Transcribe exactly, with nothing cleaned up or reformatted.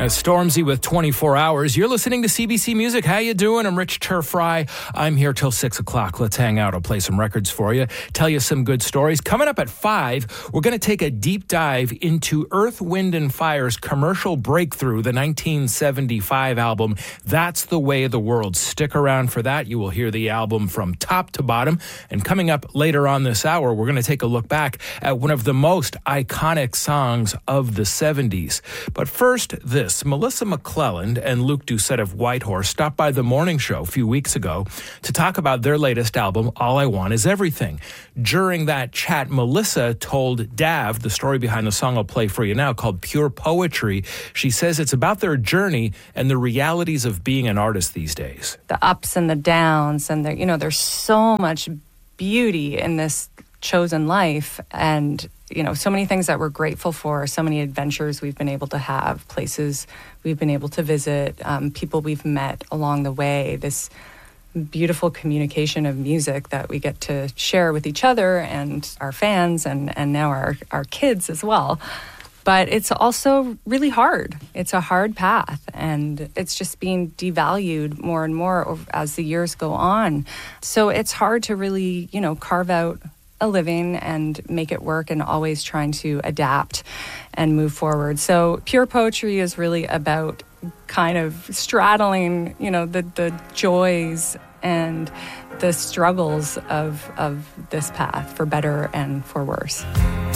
As Stormzy with twenty-four hours. You're listening to C B C Music. How you doing? I'm Rich Turfry. I'm here till six o'clock. Let's hang out. I'll play some records for you, tell you some good stories. Coming up at five, we're going to take a deep dive into Earth, Wind and Fire's commercial breakthrough, the nineteen seventy-five album, That's the Way of the World. Stick around for that. You will hear the album from top to bottom. And coming up later on this hour, we're going to take a look back at one of the most iconic songs of the seventies. But first, this. Melissa McClelland and Luke Doucette of Whitehorse stopped by the morning show a few weeks ago to talk about their latest album, All I Want Is Everything. During that chat, Melissa told Dav the story behind the song I'll play for you now, called Pure Poetry. She says it's about their journey and the realities of being an artist these days. The ups and the downs, and the, you know, there's so much beauty in this chosen life, and you know, so many things that we're grateful for, so many adventures we've been able to have, places we've been able to visit, um, people we've met along the way, this beautiful communication of music that we get to share with each other and our fans and, and now our, our kids as well. But it's also really hard. It's a hard path, and it's just being devalued more and more as the years go on. So it's hard to really, you know, carve out a living and make it work, and always trying to adapt and move forward. So Pure Poetry is really about kind of straddling, you know, the, the joys and the struggles of, of this path, for better and for worse.